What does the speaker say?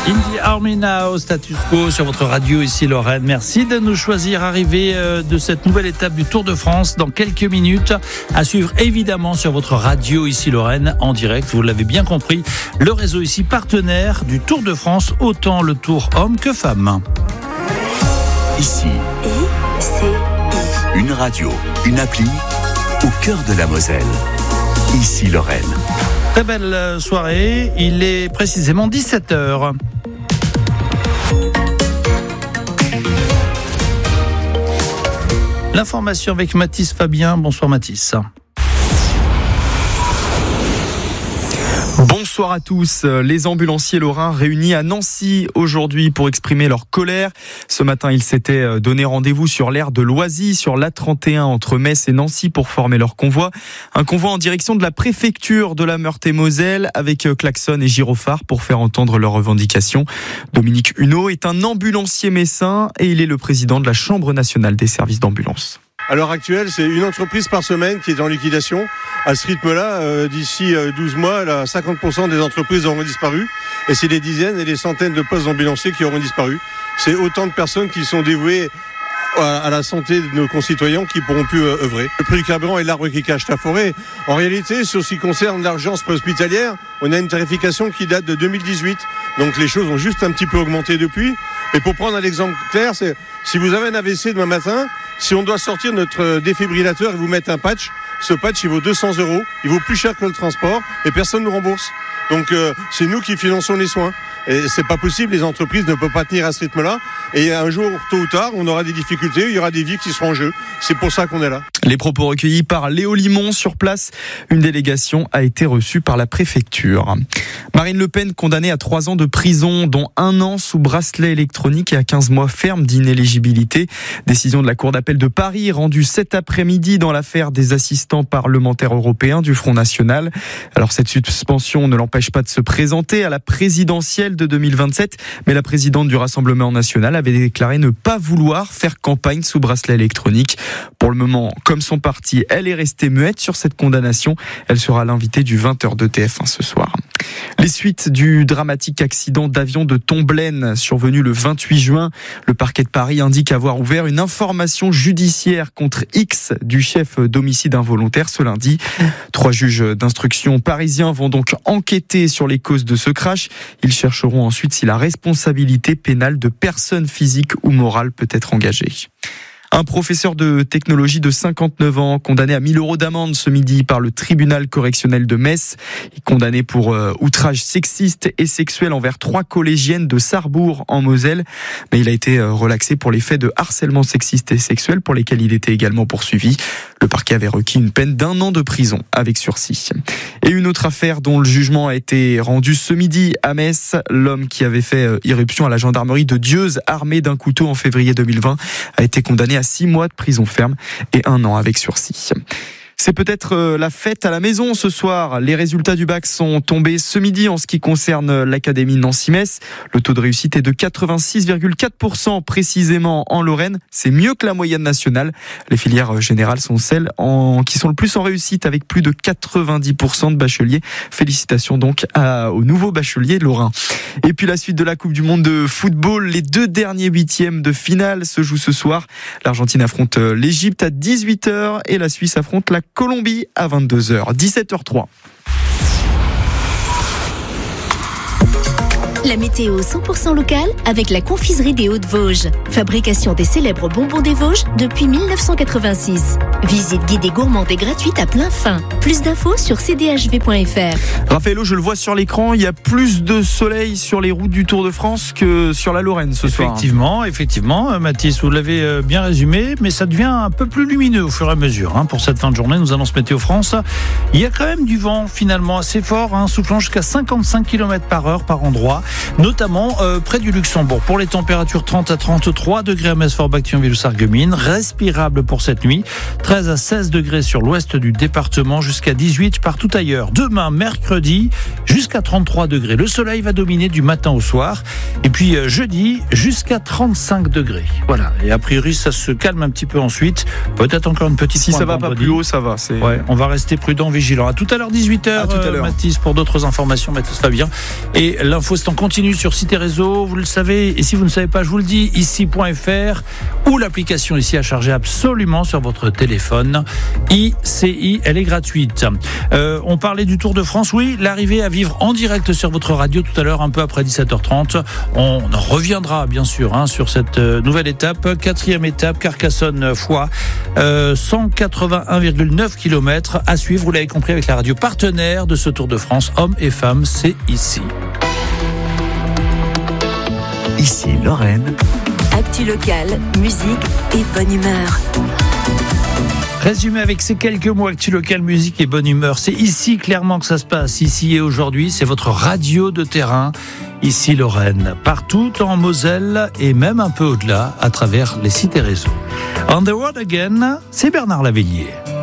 In the Army Now, status quo sur votre radio ici Lorraine. Merci de nous choisir. Arrivée de cette nouvelle étape du Tour de France dans quelques minutes. À suivre évidemment sur votre radio ici Lorraine en direct. Vous l'avez bien compris, le réseau ici partenaire du Tour de France, autant le Tour homme que femme. Ici, une radio, une appli au cœur de la Moselle. Ici Lorraine. Très belle soirée. Il est précisément 17h. L'information avec Mathis Fabien. Bonsoir Mathis. Bonsoir à tous. Les ambulanciers lorrains réunis à Nancy aujourd'hui pour exprimer leur colère. Ce matin, ils s'étaient donné rendez-vous sur l'aire de Loisy, sur l'A31 entre Metz et Nancy pour former leur convoi. Un convoi en direction de la préfecture de la Meurthe-et-Moselle avec klaxon et gyrophare pour faire entendre leurs revendications. Dominique Huneau est un ambulancier messin et il est le président de la Chambre nationale des services d'ambulance. À l'heure actuelle, c'est une entreprise par semaine qui est en liquidation. À ce rythme-là, d'ici 12 mois, 50% des entreprises auront disparu. Et c'est des dizaines et des centaines de postes d'ambulanciers qui auront disparu. C'est autant de personnes qui sont dévouées à la santé de nos concitoyens qui pourront plus œuvrer. Le prix du carburant est l'arbre qui cache la forêt. En réalité, sur ce qui concerne l'urgence préhospitalière, on a une tarification qui date de 2018. Donc les choses ont juste un petit peu augmenté depuis. Mais pour prendre un exemple clair, c'est si vous avez un AVC demain matin, si on doit sortir notre défibrillateur et vous mettre un patch, ce patch il vaut 200 €, il vaut plus cher que le transport et personne ne nous rembourse. Donc c'est nous qui finançons les soins. Et c'est pas possible, les entreprises ne peuvent pas tenir à ce rythme-là. Et un jour, tôt ou tard, on aura des difficultés, il y aura des vies qui seront en jeu. C'est pour ça qu'on est là. Les propos recueillis par Léo Limon sur place. Une délégation a été reçue par la préfecture. Marine Le Pen condamnée à 3 ans de prison, dont 1 an sous bracelet électronique et à 15 mois ferme d'inéligibilité. Décision de la Cour d'appel de Paris rendue cet après-midi dans l'affaire des assistants parlementaires européens du Front National. Alors cette suspension ne l'empêche pas de se présenter à la présidentielle de 2027, mais la présidente du Rassemblement national avait déclaré ne pas vouloir faire campagne sous bracelet électronique. Pour le moment, comme son parti, elle est restée muette sur cette condamnation. Elle sera l'invitée du 20h de TF1 ce soir. Les suites du dramatique accident d'avion de Tomblaine survenu le 28 juin. Le parquet de Paris indique avoir ouvert une information judiciaire contre X du chef d'homicide involontaire ce lundi. 3 juges d'instruction parisiens vont donc enquêter sur les causes de ce crash. Ils chercheront ensuite si la responsabilité pénale de personne physique ou morale peut être engagée. Un professeur de technologie de 59 ans, condamné à 1 000 € d'amende ce midi par le tribunal correctionnel de Metz. Il est condamné pour outrage sexiste et sexuel envers 3 collégiennes de Sarrebourg en Moselle. Mais il a été relaxé pour les faits de harcèlement sexiste et sexuel pour lesquels il était également poursuivi. Le parquet avait requis une peine d'1 an de prison avec sursis. Et une autre affaire dont le jugement a été rendu ce midi à Metz. L'homme qui avait fait irruption à la gendarmerie de Dieuze armé d'un couteau en février 2020 a été condamné à 6 mois de prison ferme et 1 an avec sursis. C'est peut-être la fête à la maison ce soir. Les résultats du bac sont tombés ce midi en ce qui concerne l'Académie Nancy-Metz. Le taux de réussite est de 86,4% précisément en Lorraine. C'est mieux que la moyenne nationale. Les filières générales sont celles qui sont le plus en réussite avec plus de 90% de bacheliers. Félicitations donc aux nouveaux bacheliers lorrains. Et puis la suite de la Coupe du Monde de football. Les 2 derniers 8e de finale se jouent ce soir. L'Argentine affronte l'Égypte à 18h et la Suisse affronte la Colombie à 22h, 17h03. La météo 100% locale avec la confiserie des Hauts-de-Vosges. Fabrication des célèbres bonbons des Vosges depuis 1986. Visite guidée gourmande et gratuite à plein fin. Plus d'infos sur cdhv.fr. Raphaël, je le vois sur l'écran, il y a plus de soleil sur les routes du Tour de France que sur la Lorraine ce soir. Effectivement, Mathis, vous l'avez bien résumé, mais ça devient un peu plus lumineux au fur et à mesure. Pour cette fin de journée, nous annonce Météo France. Il y a quand même du vent finalement assez fort, soufflant jusqu'à 55 km/h par endroit, notamment près du Luxembourg. Pour les températures, 30 à 33 degrés à Metz, Forbach, Thionville ou Sarreguemines, respirable pour cette nuit. 13 à 16 degrés sur l'ouest du département, jusqu'à 18 partout ailleurs. Demain, mercredi, jusqu'à 33 degrés. Le soleil va dominer du matin au soir. Et puis jeudi, jusqu'à 35 degrés. Voilà. Et a priori, ça se calme un petit peu ensuite. Peut-être encore une petite Si ça va vendredi. Pas plus haut, ça va. Ouais, on va rester prudent, vigilant. À tout à l'heure, 18h, Mathis, pour d'autres informations, Mathis Fabien. Et l'info, c'est en continu. continue sur Site et Réseau, vous le savez, et si vous ne savez pas, je vous le dis, ici.fr ou l'application ici à charger absolument sur votre téléphone. ICI, elle est gratuite. On parlait du Tour de France, oui, l'arrivée à vivre en direct sur votre radio tout à l'heure, un peu après 17h30. On en reviendra bien sûr sur cette nouvelle étape, 4e étape, Carcassonne-Foix, 181,9 km à suivre, vous l'avez compris, avec la radio partenaire de ce Tour de France, hommes et femmes, c'est ici. Ici Lorraine. Actu locale, musique et bonne humeur. Résumé avec ces quelques mots, actu local, musique et bonne humeur. C'est ici clairement que ça se passe, ici et aujourd'hui. C'est votre radio de terrain, ici Lorraine. Partout en Moselle et même un peu au-delà, à travers les sites et réseaux. On the Road Again, c'est Bernard Lavillier.